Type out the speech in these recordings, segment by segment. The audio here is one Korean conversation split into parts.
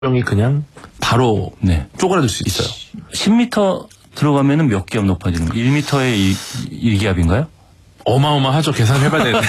병이 그냥 바로 네. 쪼그라들 수 있어요. 10m 들어가면은 몇 기압 높아지는 거예요? 1m에 1기압인가요? 어마어마하죠. 계산해봐야 되는데.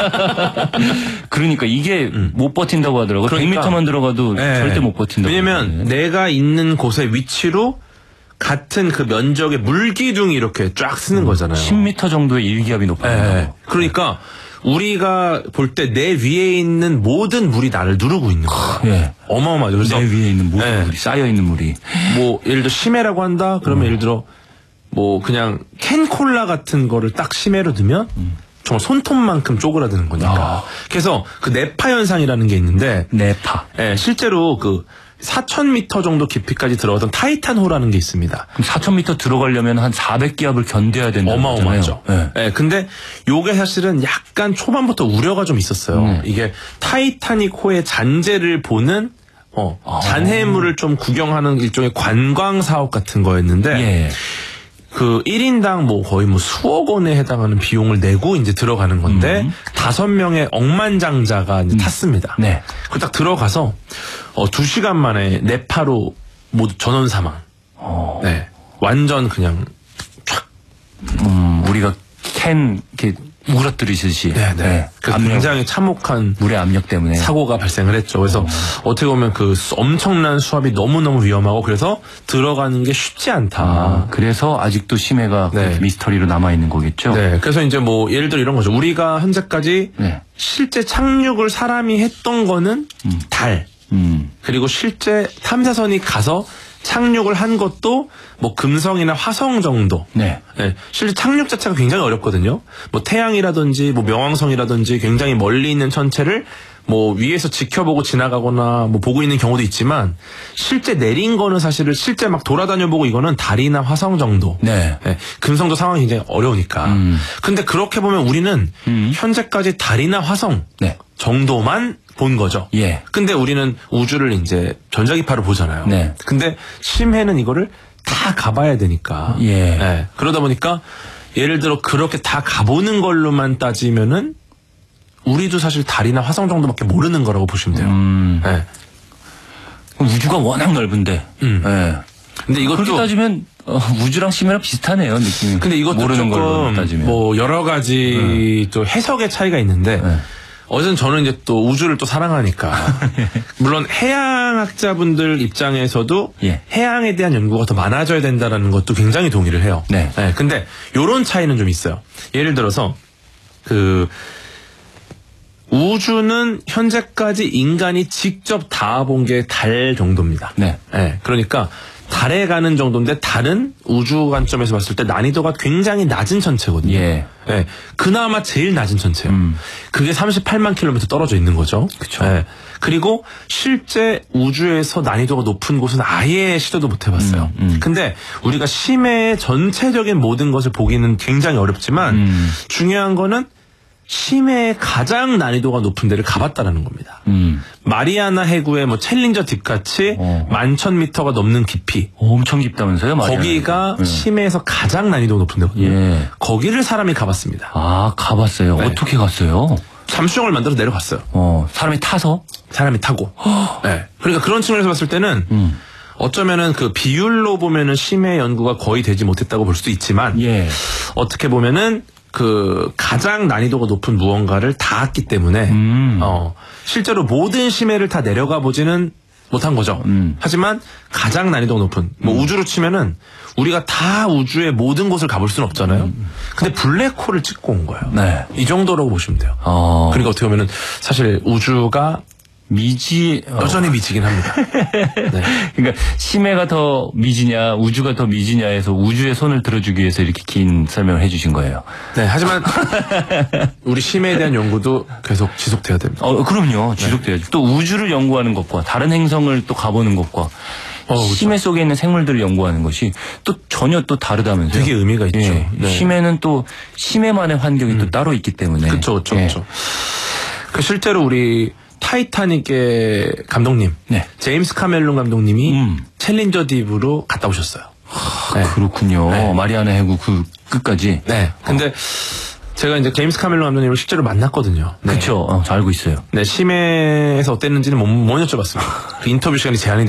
그러니까 이게 못 버틴다고 하더라고요. 그러니까, 100m만 들어가도 네. 절대 못 버틴다고. 왜냐면 내가 있는 곳의 위치로 같은 그 면적의 물기둥이 이렇게 쫙 쓰는 거잖아요. 10m 정도의 1기압이 높아요. 네. 그러니까 우리가 볼 때 내 위에 있는 모든 물이 나를 누르고 있는 거야. 예. 어마어마하죠. 그래서 내 위에 있는 모든 네. 물이 쌓여있는 물이. 뭐 예를 들어 심해라고 한다. 그러면 예를 들어 뭐 그냥 캔콜라 같은 거를 딱 심해로 넣으면 정말 손톱만큼 쪼그라드는 거니까. 그래서 그 네파 현상이라는 게 있는데 네파. 예, 실제로 그 4,000m 정도 깊이까지 들어가던 타이탄호라는 게 있습니다. 그럼 4,000m 들어가려면 한 400기압을 견뎌야 된다는 어마어마하죠. 거잖아요. 네. 예, 근데 요게 사실은 약간 초반부터 우려가 좀 있었어요. 이게 타이타닉호의 잔재를 보는 잔해물을 좀 구경하는 일종의 관광 사업 같은 거였는데 예. 그 1인당 뭐 거의 뭐 수억 원에 해당하는 비용을 내고 이제 들어가는 건데 5명의 억만장자가 이제 탔습니다. 네. 그 딱 들어가서 2시간 만에 네파로 모두 전원 사망. 네. 완전 그냥 촥. 우리가 캔 이렇게 우그러뜨리듯이. 네. 그래서 굉장히 참혹한 물의 압력 때문에 사고가 발생을 했죠. 그래서 어떻게 보면 그 엄청난 수압이 너무너무 위험하고 그래서 들어가는 게 쉽지 않다. 그래서 아직도 심해가 네. 미스터리로 남아있는 거겠죠? 네. 그래서 이제 뭐 예를 들어 이런 거죠. 우리가 현재까지 네. 실제 착륙을 사람이 했던 거는 달. 그리고 실제 탐사선이 가서 착륙을 한 것도 뭐 금성이나 화성 정도. 네. 네, 실제 착륙 자체가 굉장히 어렵거든요. 뭐 태양이라든지 뭐 명왕성이라든지 굉장히 멀리 있는 천체를 뭐 위에서 지켜보고 지나가거나 뭐 보고 있는 경우도 있지만 실제 내린 거는 사실은 실제 막 돌아다녀 보고 이거는 달이나 화성 정도. 네. 네, 금성도 상황이 굉장히 어려우니까. 근데 그렇게 보면 우리는 현재까지 달이나 화성 네. 정도만 본 거죠. 예. 근데 우리는 우주를 이제 전자기파로 보잖아요. 네. 근데 심해는 이거를 다 가봐야 되니까. 예. 네. 그러다 보니까 예를 들어 그렇게 다 가보는 걸로만 따지면은 우리도 사실 달이나 화성 정도밖에 모르는 거라고 보시면 돼요. 네. 우주가 워낙 넓은데. 네. 근데 이것도 그렇게 따지면 우주랑 심해랑 비슷하네요, 느낌이. 근데 이것도 모르는 걸로 조금 따지면. 뭐 여러 가지 또 해석의 차이가 있는데 어제는 저는 이제 또 우주를 또 사랑하니까 물론 해양학자분들 입장에서도 예. 해양에 대한 연구가 더 많아져야 된다라는 것도 굉장히 동의를 해요. 네. 근데 요런 차이는 좀 있어요. 예를 들어서 그 우주는 현재까지 인간이 직접 닿아본 게 달 정도입니다. 네. 그러니까 달에 가는 정도인데 달은 우주 관점에서 봤을 때 난이도가 굉장히 낮은 천체거든요. 예. 그나마 제일 낮은 천체예요. 그게 38만 킬로미터 떨어져 있는 거죠. 그쵸. 그리고 실제 우주에서 난이도가 높은 곳은 아예 시도도 못 해봤어요. 근데 우리가 심해의 전체적인 모든 것을 보기는 굉장히 어렵지만 중요한 거는 심해의 가장 난이도가 높은 데를 가봤다라는 겁니다. 마리아나 해구의 뭐 챌린저 딥같이 11,000m가 넘는 깊이. 엄청 깊다면서요, 마리아나 거기가 해구. 심해에서 가장 난이도가 높은 데거든요. 예. 거기를 사람이 가봤습니다. 아, 가봤어요. 네. 어떻게 갔어요? 잠수정을 만들어서 내려갔어요. 사람이 타서? 사람이 타고. 그러니까 그런 측면에서 봤을 때는 어쩌면은 그 비율로 보면은 심해 연구가 거의 되지 못했다고 볼 수도 있지만 예. 어떻게 보면은 그 가장 난이도가 높은 무언가를 닿았기 때문에 실제로 모든 심해를 다 내려가 보지는 못한 거죠. 하지만 가장 난이도가 높은 뭐 우주로 치면은 우리가 다 우주의 모든 곳을 가볼 수는 없잖아요. 근데 블랙홀을 찍고 온 거예요. 네. 이 정도라고 보시면 돼요. 그러니까 어떻게 보면은 사실 우주가 여전히 미지긴 합니다. 네. 그러니까 심해가 더 미지냐 우주가 더 미지냐에서 우주의 손을 들어주기 위해서 이렇게 긴 설명을 해주신 거예요. 네. 하지만 우리 심해에 대한 연구도 계속 지속돼야 됩니다. 그럼요. 지속돼야죠. 또 우주를 연구하는 것과 다른 행성을 또 가보는 것과 그렇죠. 심해 속에 있는 생물들을 연구하는 것이 또 전혀 또 다르다면서요. 되게 의미가 있죠. 예. 네. 심해는 또 심해만의 환경이 또 따로 있기 때문에. 그렇죠. 예. 그 실제로 우리 타이타닉의 감독님, 제임스 카멜론 감독님이 챌린저 딥으로 갔다 오셨어요. 그렇군요. 마리아나 해구 그 끝까지. 근데 제가 이제 제임스 카멜론 감독님을 실제로 만났거든요. 네. 그렇죠. 잘 알고 있어요. 네, 심해에서 어땠는지는 못 여쭤봤습니다. 그 인터뷰 시간이 제한이